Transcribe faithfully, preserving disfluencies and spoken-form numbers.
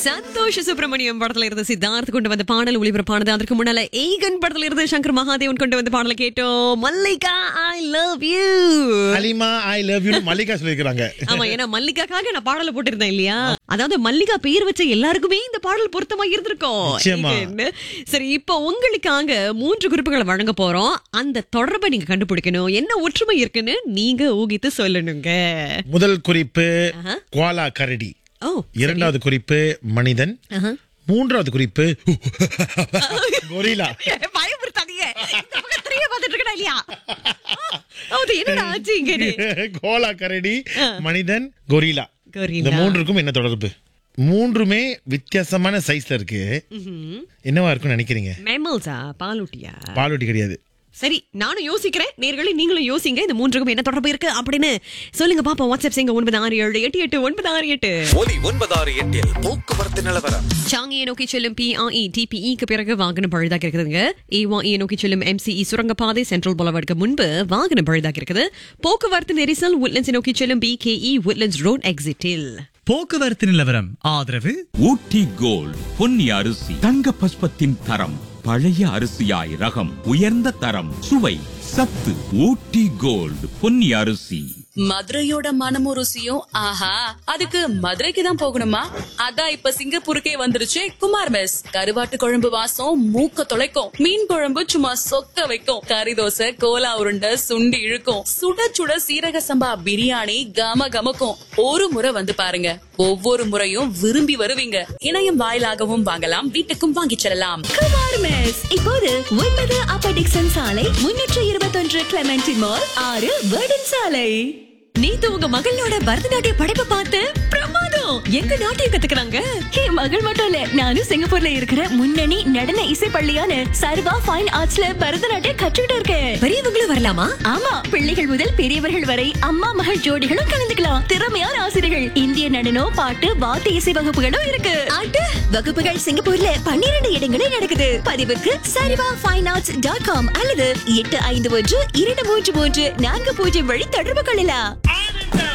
சந்தோஷ் சுப்பிரமணியம் படத்துல இருந்து சித்தார்த் கொண்டு வந்த பாடல் ஒளிபரப்பானது. அதற்கு முன்னால ஏகன் படத்துல இருந்து சங்கர் மகாதேவன் கொண்டு வந்த பாடலை கேட்டோம். Mallika I love you, Alima I love you Mallika சொல்லிருக்காங்க. ஆமா, ஏன்னா மல்லிகாக்காக நான் பாடலை போட்டிருந்தேன் இல்லையா. அதாவது மல்லிகா பேர் வச்ச எல்லாருக்குமே இந்த பாடல் பொருத்தமா இருந்திருக்கும். சரி, இப்ப உங்களுக்காக மூன்று குறிப்புகளை வழங்க போறோம். அந்த தொடர்பை நீங்க கண்டுபிடிக்கணும். என்ன ஒற்றுமை இருக்குன்னு நீங்க ஊகித்து சொல்லணுங்க. முதல் குறிப்பு கோலா கரடி, இரண்டாவது குறிப்பு மனிதன், மூன்றாவது குறிப்பு கொரில்லா. பயமுறுத்தாதீங்க, இல்லையா? என்னடா ஆச்சு இங்க? கோலா கரடி, மனிதன், கொரில்லா. இந்த மூன்றுக்கும் என்ன தொடர்பு? மூன்றுமே வித்தியாசமான சைஸ்ல இருக்கு. என்னவா இருக்கும்னு நினைக்கிறீங்க? மேமல்ஸா? பாலூட்டியா? பாலூட்டி கிடையாது. சரி, நானும் யோசிக்கிறேன், நேர்களே நீங்களும் யோசிங்க. இந்த மூன்றுக்கும் என்ன தொடர்பு இருக்கு அப்படின்னு சொல்லுங்க பாப்போம். வாட்ஸ்அப் செய்யுங்க ஒன்பது ஆறு ஏழு எட்டு எட்டு ஒன்பது ஆறு எட்டு ஒலி ஒன்பது ஆறு எட்டில் போக்குவரத்து நிலவரம். சாங்கியை நோக்கி செல்லும் பிஆர்இ டிபிஇக்கு பிறகு வாகனம் பழுதாக இருக்குதுங்க. ஏவாஇ நோக்கி செல்லும் எம்சிஇ சுரங்கப்பாதை சென்ட்ரல் புலவர்டுக்கு முன்பு வாகனம் பழுதாக இருக்குது. போக்குவரத்து நெரிசல் உட்லண்ட்ஸ் நோக்கி செல்லும் பிகேஇ உட்லண்ட்ஸ் ரோட் எக்ஸிட்டில். போக்குவரத்து நிலவரம் ஆதரவு ஊட்டி கோல்ட் பொன்னி அரிசி, தங்க பஸ்பத்தின் தரம், பழைய அரிசியாய் ரகம், உயர்ந்த தரம், சுவை, சத்து. ஊட்டி கோல்ட் பொன்னி அரிசி. மதுரையோட மனமும் ருசியும் ஆஹா, அதுக்கு மதுரைக்கு தான் போகணுமா? அதான் இப்ப சிங்கப்பூருக்கே வந்துருச்சு குமார் மெஸ். கருவாட்டு குழம்பு வாசம் மூக்க தொலைக்கும், மீன் குழம்பு சும்மா சொக்க வைக்கும், கறி தோசை, கோலா உருண்டை, சுண்டி இழுக்கும், சுட சுட சீரக சம்பா பிரியாணி கம கமக்கும். ஒரு முறை வந்து பாருங்க, ஒவ்வொரு முறையும் விரும்பி வருவீங்க. இணையம் வாயிலாகவும் வாங்கலாம், வீட்டுக்கும் வாங்கிச் செல்லலாம். குமார் மெஸ் இப்போது ஒன்பது அப்பர் டிக்சன் சாலை, முன்னூற்று இருபத்தொன்று கிளமெண்டி மால், ஆறு வேர்டன் சாலை. நேத்து உங்க மகளோட பரதநாட்டிய படைப்பை பார்த்து பிரமாதம். எங்க நாட்டியம் கத்துக்கிறாங்க? என் மகள் மட்டும் இல்ல, நானும் சிங்கப்பூர்ல இருக்கிற முன்னணி நடன இசை பள்ளியான சர்வா ஃபைன் ஆர்ட்ஸ்ல பரதநாட்டியம் கற்றுக்கிட்டு இருக்கேன். பெரியவங்களும் வரலாமா? ஆமா, பிள்ளைகள் முதல் பெரியவர்கள் வரை அம்மா மகள் ஜோடிகளும் கலந்துக்கலாம். திறமையான ஆசிரியர்கள், இந்திய நடனம், பாட்டு, வாத்திய இசை வகுப்புகளும் இருக்கு. ஆட்டு வகுப்புகள் சிங்கப்பூர்ல பன்னிரண்டு இடங்களில் நடக்குது. பதிவுக்கு சர்வா ஃபைன் ஆர்ட்ஸ் டாட் காம் அல்லது எட்டு ஐந்து ஒன்று இரண்டு மூன்று மூன்று நான்கு பூஜ்ஜியம் வழி தொடர்பு கொள்ளலாம்.